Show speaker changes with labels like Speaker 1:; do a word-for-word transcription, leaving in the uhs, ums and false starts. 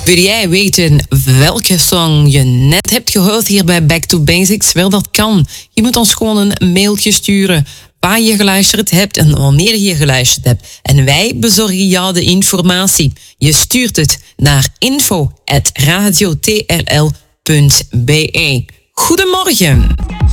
Speaker 1: Wil jij weten welke song je net hebt gehoord hier bij Back to Basics? Wel, dat kan. Je moet ons gewoon een mailtje sturen waar je geluisterd hebt en wanneer je geluisterd hebt. En wij bezorgen jou de informatie. Je stuurt het naar info at radio t r l punt b e. Goedemorgen.